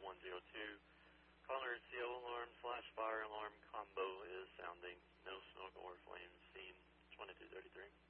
102. Caller CO alarm / fire alarm combo is sounding. No smoke or flames seen. 2233.